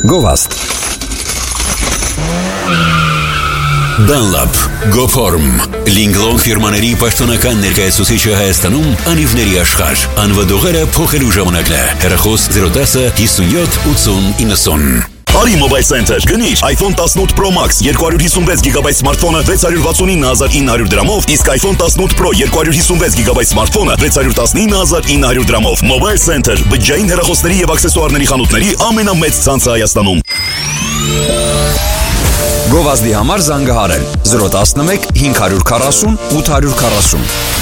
Գովաստ Dunlop, Goform, Linglong ֆիրմաների պաշտոնական ներկայացուցիչը Հայաստանում անիվների աշխարհ, անվադողերը փոխելու ժամանակն է, հեռախոս 010 57 80 90 Արի Mobile Center, գնիր iPhone 18 Pro Max 256 GB սմարթֆոնը 669,900 դրամով, իսկ iPhone 18 Pro 256 GB սմարթֆոնը 619,900 դրամով։ Mobile Center, բջջային հեռախոսների եւ աքսեսուարների խանութների ամենամեծ ցանցը Հայաստանում։ Գովազդի համար զանգահարել 011 540 840